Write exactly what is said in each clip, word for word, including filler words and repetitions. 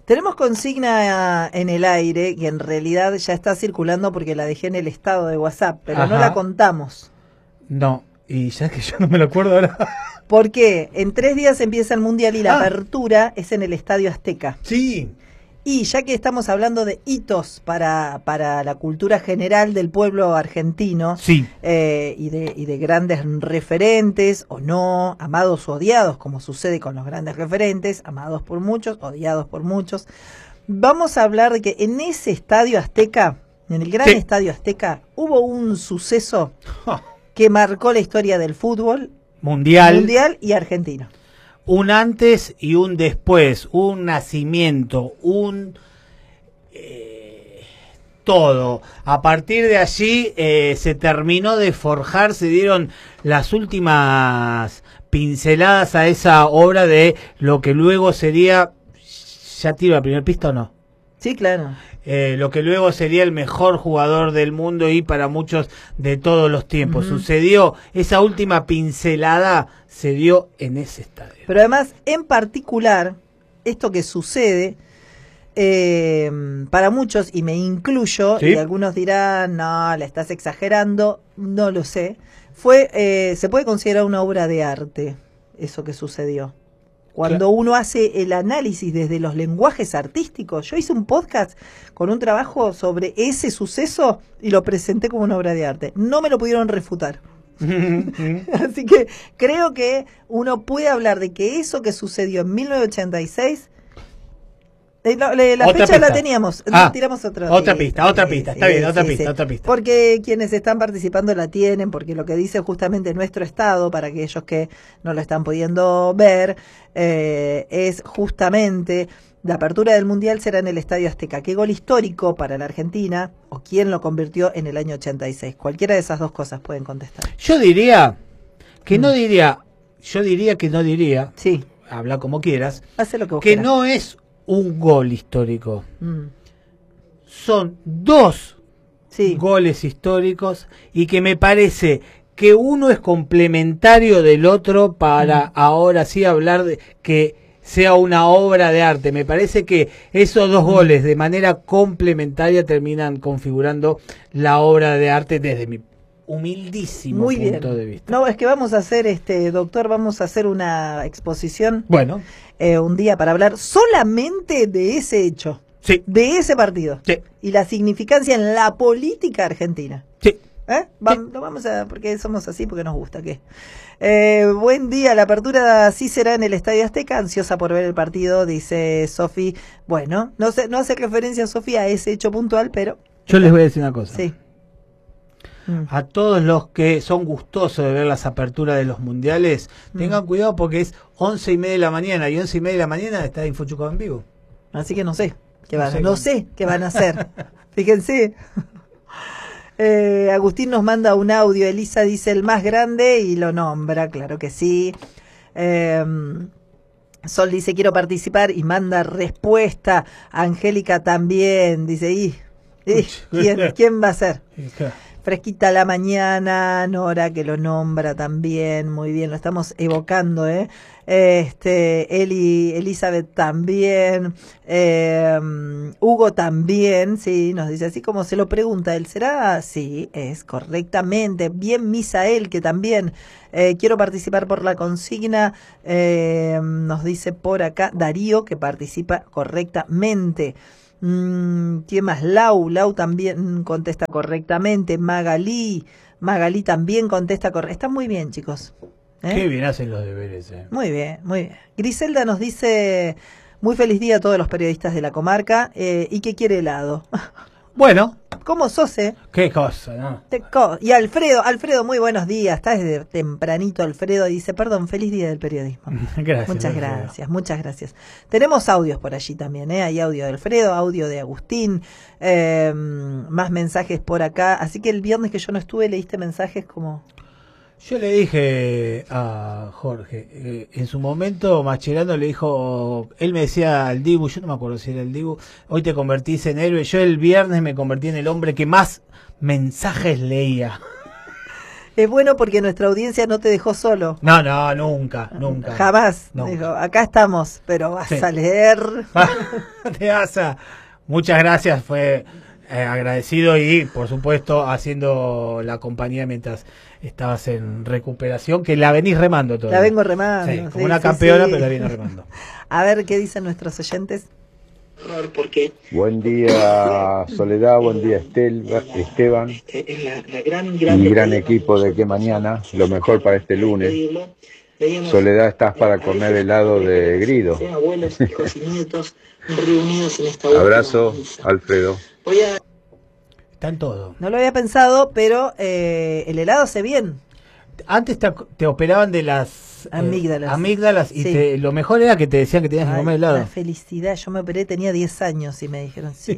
Tenemos consigna en el aire que en realidad ya está circulando porque la dejé en el estado de WhatsApp, pero Ajá. no la contamos. No, y ya es que yo no me lo acuerdo ahora. ¿Por qué? En tres días empieza el Mundial y la ah. apertura es en el Estadio Azteca. Sí. Y ya que estamos hablando de hitos para, para la cultura general del pueblo argentino, sí. eh, y, de, y de grandes referentes, o no, amados o odiados, como sucede con los grandes referentes, amados por muchos, odiados por muchos, vamos a hablar de que en ese Estadio Azteca, en el gran sí. Estadio Azteca, hubo un suceso oh. que marcó la historia del fútbol mundial, mundial y argentino. Un antes y un después, un nacimiento, un eh, todo. A partir de allí eh, se terminó de forjar, se dieron las últimas pinceladas a esa obra de lo que luego sería, ¿ya tiro la primera pista o no? Sí, claro. Eh, lo que luego sería el mejor jugador del mundo y para muchos de todos los tiempos. Uh-huh. Sucedió, esa última pincelada se dio en ese estadio. Pero además, en particular, esto que sucede, eh, para muchos, y me incluyo, ¿sí? y algunos dirán, no, la estás exagerando, no lo sé, fue, eh, se puede considerar una obra de arte, eso que sucedió. Cuando claro. uno hace el análisis desde los lenguajes artísticos, yo hice un podcast con un trabajo sobre ese suceso y lo presenté como una obra de arte. No me lo pudieron refutar. Así que creo que uno puede hablar de que eso que sucedió en mil novecientos ochenta y seis, eh, la, la fecha pista. la teníamos, ah, tiramos otra, otra pista, pista, otra pista, sí, está sí, bien, otra sí, pista, sí. otra pista. Porque quienes están participando la tienen, porque lo que dice justamente nuestro estado, para aquellos que no lo están pudiendo ver, eh, es justamente la apertura del Mundial será en el Estadio Azteca. ¿Qué gol histórico para la Argentina o quién lo convirtió en el año ochenta y seis? Cualquiera de esas dos cosas pueden contestar. Yo diría que mm. no diría, yo diría que no diría, sí. habla como quieras, hace lo que vos que quieras. No es un gol histórico. Mm. Son dos sí. goles históricos y que me parece que uno es complementario del otro para mm. ahora sí hablar de que sea una obra de arte. Me parece que esos dos goles de manera complementaria terminan configurando la obra de arte desde mi humildísimo Muy punto bien. de vista. No, es que vamos a hacer, este doctor, vamos a hacer una exposición bueno eh, un día para hablar solamente de ese hecho, sí. de ese partido sí. y la significancia en la política argentina. Sí. ¿Eh? Va, sí. Lo vamos a, porque somos así, porque nos gusta. ¿Qué? Eh, buen día, la apertura sí será en el Estadio Azteca, ansiosa por ver el partido, dice Sofi. Bueno, no sé, no hace referencia, Sofi, a ese hecho puntual, pero... Yo les voy a decir una cosa. Sí. A todos los que son gustosos de ver las aperturas de los mundiales, mm. tengan cuidado porque es once y media de la mañana y once y media de la mañana está Infochucado en vivo. Así que no sé qué van, no sé, no sé qué van a hacer. Fíjense. Eh, Agustín nos manda un audio, Elisa dice el más grande y lo nombra, claro que sí. Eh, Sol dice quiero participar y manda respuesta. Angélica también dice, ¿y, y ¿quién, quién va a ser? Fresquita la mañana, Nora que lo nombra también, muy bien, lo estamos evocando, ¿eh? Este, Eli, Elizabeth también, eh, Hugo también, sí, nos dice así como se lo pregunta, ¿él será? Sí, es correctamente, bien Misael que también, eh, quiero participar por la consigna, eh, nos dice por acá Darío que participa correctamente. ¿Quién más? Lau, Lau también contesta correctamente. Magalí, Magalí también contesta correctamente. Está muy bien, chicos. ¿Eh? Qué bien hacen los deberes. Eh. Muy bien, muy bien. Griselda nos dice, muy feliz día a todos los periodistas de la comarca, eh, y que quiere helado. Bueno. ¿Cómo sos, eh? Qué cosa, ¿no? Te co y Alfredo, Alfredo, muy buenos días. Está desde tempranito, Alfredo, dice, perdón, feliz día del periodismo. Gracias. Muchas Alfredo. gracias, muchas gracias. Tenemos audios por allí también, ¿eh? Hay audio de Alfredo, audio de Agustín, eh, más mensajes por acá. Así que el viernes que yo no estuve, leíste mensajes como... Yo le dije a Jorge, eh, en su momento Mascherano le dijo, él me decía al Dibu, yo no me acuerdo si era el Dibu, hoy te convertís en héroe, yo el viernes me convertí en el hombre que más mensajes leía. Es bueno porque nuestra audiencia no te dejó solo. No, no, nunca, nunca. Jamás. Nunca. Dijo, acá estamos, pero vas Sí. a leer. Te vas a... Muchas gracias, fue eh, agradecido y, por supuesto, haciendo la compañía mientras estabas en recuperación, que la venís remando todavía. La vengo remando. Sí, como sí, una sí, campeona, sí. pero la viene remando. A ver qué dicen nuestros oyentes. Buen día Soledad, buen día Estel, Esteban y gran equipo de Qué Mañana, lo mejor para este lunes. Soledad, estás para comer helado de Grido. Abrazo, Alfredo. Está en todo. No lo había pensado, pero eh, el helado hace bien. Antes te, te operaban de las eh, Amígdalas. amígdalas y Sí. te, lo mejor era que te decían que tenías que Ay, comer helado. la felicidad. Yo me operé, tenía diez años y me dijeron sí.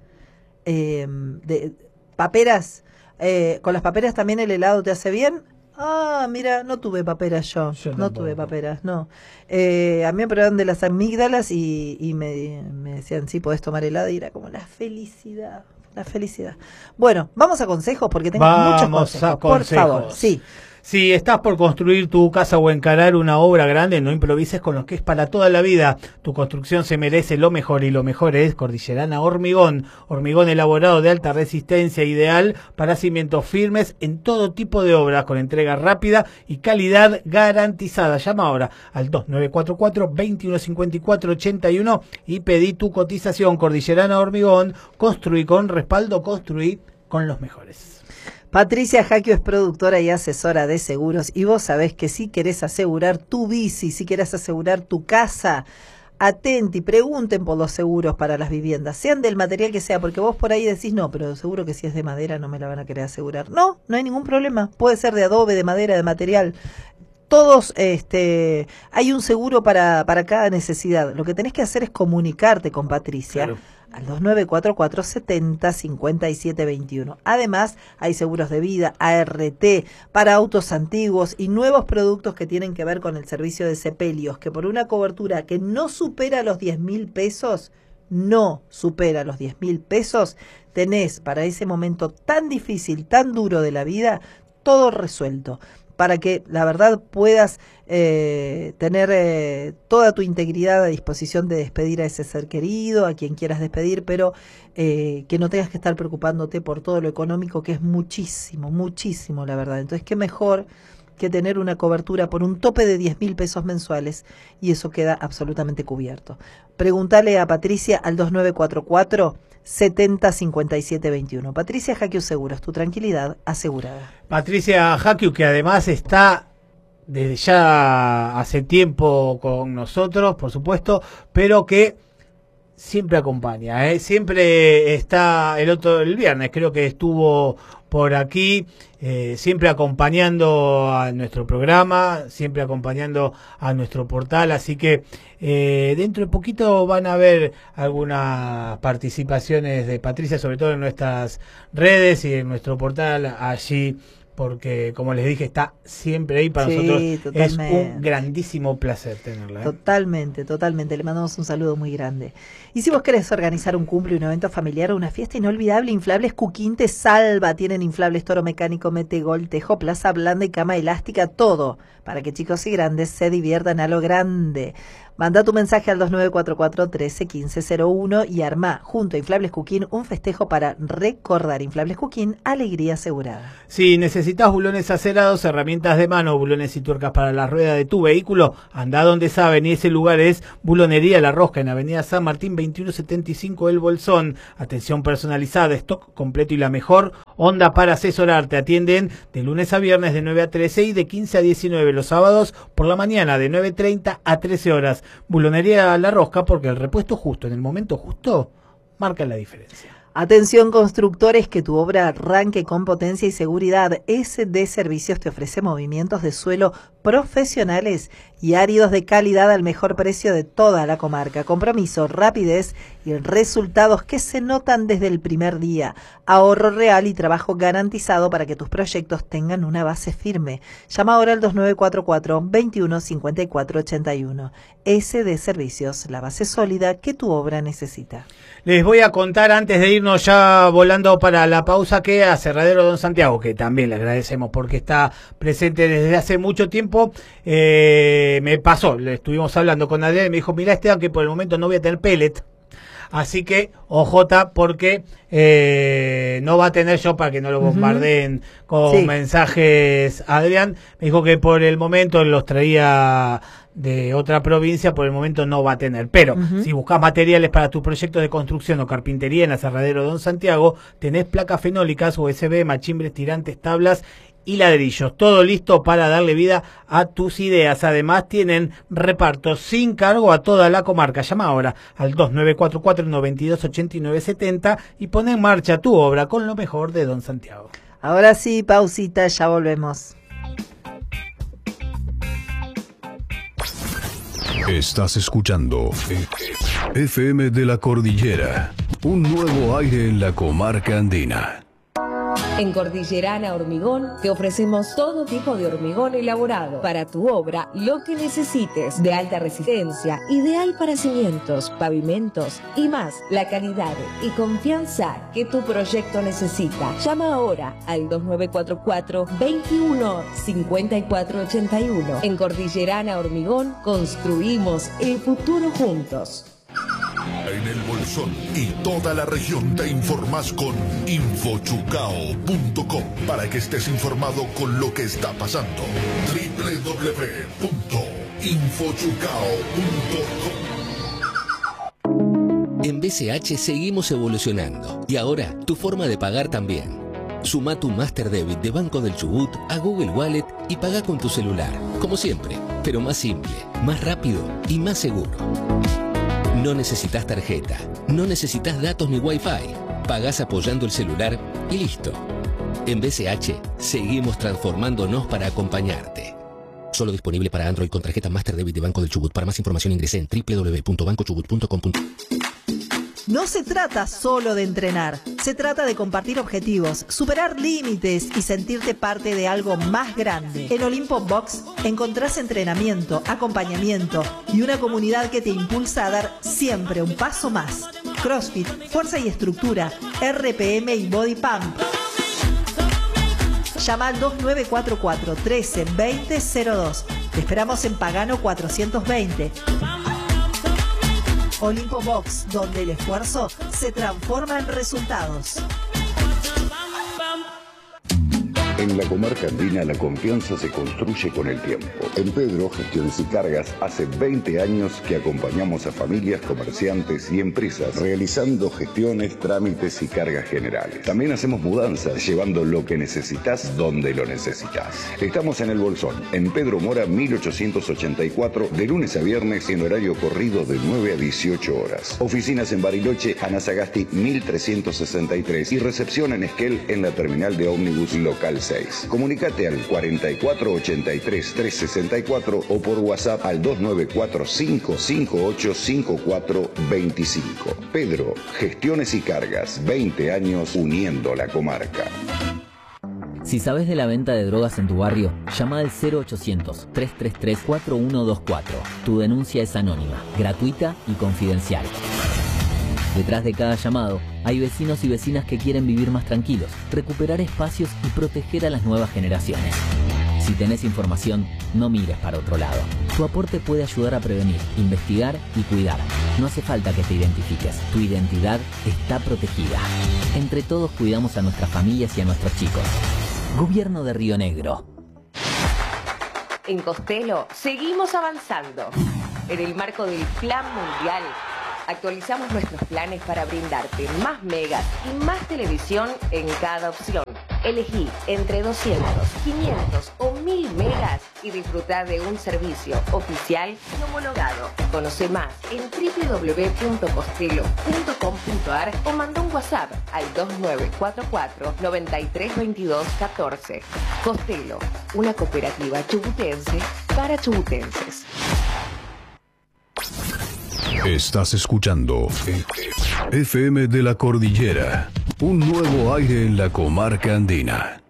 eh, de, paperas. Eh, ¿Con las paperas también el helado te hace bien? Ah, mira, no tuve paperas yo. Yo no tampoco. tuve paperas, no. Eh, a mí me operaron de las amígdalas y, y me, me decían, sí, podés tomar helado. Y era como la felicidad. La felicidad. Bueno, vamos a consejos porque tengo muchos Vamos consejos. a Por consejos. favor, sí. Si estás por construir tu casa o encarar una obra grande, no improvises con lo que es para toda la vida. Tu construcción se merece lo mejor y lo mejor es Cordillerana Hormigón. Hormigón elaborado de alta resistencia, ideal para cimientos firmes en todo tipo de obras, con entrega rápida y calidad garantizada. Llama ahora al dos nueve cuatro cuatro, veintiuno cincuenta y cuatro ochenta y uno y pedí tu cotización. Cordillerana Hormigón, construí con respaldo, construí con los mejores. Patricia Jaquio es productora y asesora de seguros y vos sabés que si querés asegurar tu bici, si querés asegurar tu casa, atenti, pregunten por los seguros para las viviendas, sean del material que sea, porque vos por ahí decís, no, pero seguro que si es de madera no me la van a querer asegurar. No, no hay ningún problema, puede ser de adobe, de madera, de material. Todos, este, hay un seguro para, para cada necesidad. Lo que tenés que hacer es comunicarte con Patricia. Claro. Al dos nueve cuatro cuatro, setenta, cincuenta y siete veintiuno. Además, hay seguros de vida, A R T, para autos antiguos y nuevos productos que tienen que ver con el servicio de sepelios, que por una cobertura que no supera los diez mil pesos, no supera los diez mil pesos, tenés para ese momento tan difícil, tan duro de la vida, todo resuelto. Para que la verdad puedas eh, tener eh, toda tu integridad a disposición de despedir a ese ser querido, a quien quieras despedir, pero eh, que no tengas que estar preocupándote por todo lo económico, que es muchísimo, muchísimo, la verdad. Entonces, qué mejor que tener una cobertura por un tope de diez mil pesos mensuales y eso queda absolutamente cubierto. Preguntale a Patricia al dos nueve cuatro cuatro, setenta, cincuenta y siete veintiuno. Patricia Jaquio Seguros, tu tranquilidad asegurada. Patricia Jaquio, que además está desde ya hace tiempo con nosotros, por supuesto, pero que siempre acompaña, ¿eh? Siempre está el otro, el viernes creo que estuvo por aquí, eh, siempre acompañando a nuestro programa, siempre acompañando a nuestro portal, así que eh, dentro de poquito van a haber algunas participaciones de Patricia, sobre todo en nuestras redes y en nuestro portal allí, porque como les dije está siempre ahí para Sí, nosotros. totalmente. Es un grandísimo placer tenerla, ¿eh? Totalmente, totalmente. Le mandamos un saludo muy grande. Y si vos querés organizar un cumple, un evento familiar o una fiesta inolvidable, Inflables Cuquín te salva. Tienen inflables, toro mecánico, metegol, tejo, plaza blanda y cama elástica, todo para que chicos y grandes se diviertan a lo grande. Manda tu mensaje al dos nueve cuatro cuatro, trece, quince cero uno y armá junto a Inflables Cuquín un festejo para recordar. Inflables Cuquín, alegría asegurada. Si necesitas bulones acerados, herramientas de mano, bulones y tuercas para la rueda de tu vehículo, anda donde saben, y ese lugar es Bulonería La Rosca, en Avenida San Martín veintiuno setenta y cinco El Bolsón. Atención personalizada, stock completo y la mejor onda para asesorarte. Atienden de lunes a viernes de nueve a trece y de quince a diecinueve, los sábados por la mañana de nueve treinta a trece horas. Bulonería La Rosca, porque el repuesto justo en el momento justo marca la diferencia. Atención constructores, que tu obra arranque con potencia y seguridad. S D Servicios te ofrece movimientos de suelo profesionales y áridos de calidad al mejor precio de toda la comarca. Compromiso, rapidez y resultados que se notan desde el primer día. Ahorro real y trabajo garantizado para que tus proyectos tengan una base firme. Llama ahora al dos nueve cuatro cuatro, veintiuno cincuenta y cuatro ochenta y uno. S D Servicios, la base sólida que tu obra necesita. Les voy a contar antes de irnos ya volando para la pausa que a Aserradero Don Santiago, que también le agradecemos porque está presente desde hace mucho tiempo, eh, me pasó, le estuvimos hablando con Adrián y me dijo, mirá Esteban que por el momento no voy a tener pellet, así que ojota porque eh, no va a tener yo para que no lo bombardeen uh-huh. con sí. mensajes. Adrián me dijo que por el momento los traía de otra provincia, por el momento no va a tener, pero uh-huh. si buscas materiales para tus proyectos de construcción o carpintería en Aserradero Don Santiago, tenés placas fenólicas, U S B, machimbres, tirantes, tablas y ladrillos, todo listo para darle vida a tus ideas. Además tienen reparto sin cargo a toda la comarca. Llama ahora al dos nueve cuatro cuatro, noventa y dos, ochenta y nueve setenta y pon en marcha tu obra con lo mejor de Don Santiago. Ahora sí, pausita, ya volvemos. Estás escuchando F M de la Cordillera, un nuevo aire en la comarca andina. En Cordillerana Hormigón te ofrecemos todo tipo de hormigón elaborado para tu obra, lo que necesites, de alta resistencia, ideal para cimientos, pavimentos y más, la calidad y confianza que tu proyecto necesita. Llama ahora al dos nueve cuatro cuatro, veintiuno cincuenta y cuatro ochenta y uno. En Cordillerana Hormigón construimos el futuro juntos. En el Bolsón y toda la región te informás con infochucao punto com para que estés informado con lo que está pasando. doble u doble u doble u punto infochucao punto com. En B C H seguimos evolucionando y ahora tu forma de pagar también. Suma tu Master Debit de Banco del Chubut a Google Wallet y paga con tu celular, como siempre, pero más simple, más rápido y más seguro. No necesitas tarjeta, no necesitas datos ni Wi-Fi. Pagás apoyando el celular y listo. En B C H seguimos transformándonos para acompañarte. Solo disponible para Android con tarjeta Master Debit de Banco del Chubut. Para más información ingrese en doble u doble u doble u punto banco chubut punto com. No se trata solo de entrenar, se trata de compartir objetivos, superar límites y sentirte parte de algo más grande. En Olimpo Box encontrás entrenamiento, acompañamiento y una comunidad que te impulsa a dar siempre un paso más. CrossFit, fuerza y estructura, R P M y Body Pump. Llama al dos nueve cuatro cuatro, trece, veinte, cero dos. Te esperamos en Pagano cuatrocientos veinte. Olimpo Box, donde el esfuerzo se transforma en resultados. En la comarca andina la confianza se construye con el tiempo. En Pedro Gestiones y Cargas hace veinte años que acompañamos a familias, comerciantes y empresas realizando gestiones, trámites y cargas generales. También hacemos mudanzas, llevando lo que necesitas donde lo necesitas. Estamos en El Bolsón, en Pedro Mora mil ochocientos ochenta y cuatro, de lunes a viernes en horario corrido de nueve a dieciocho horas. Oficinas en Bariloche, Ana Sagasti mil trescientos sesenta y tres y recepción en Esquel en la terminal de ómnibus local seis. Comunicate al cuarenta y cuatro ochenta y tres trescientos sesenta y cuatro o por WhatsApp al dos nueve cuatro cinco cinco ocho cinco cuatro veinticinco. Pedro, Gestiones y Cargas, veinte años uniendo la comarca. Si sabes de la venta de drogas en tu barrio, llama al cero ochocientos, trescientos treinta y tres, cuarenta y uno veinticuatro. Tu denuncia es anónima, gratuita y confidencial. Detrás de cada llamado, hay vecinos y vecinas que quieren vivir más tranquilos, recuperar espacios y proteger a las nuevas generaciones. Si tenés información, no mires para otro lado. Tu aporte puede ayudar a prevenir, investigar y cuidar. No hace falta que te identifiques. Tu identidad está protegida. Entre todos cuidamos a nuestras familias y a nuestros chicos. Gobierno de Río Negro. En Costello seguimos avanzando. En el marco del Plan Mundial, actualizamos nuestros planes para brindarte más megas y más televisión en cada opción. Elegí entre doscientos, quinientos o mil megas y disfrutar de un servicio oficial y homologado. Conoce más en doble u doble u doble u punto costelo punto com punto a r o manda un WhatsApp al dos nueve cuatro cuatro, nueve tres dos dos uno cuatro. Costelo, una cooperativa chubutense para chubutenses. Estás escuchando F M de la Cordillera, un nuevo aire en la comarca andina.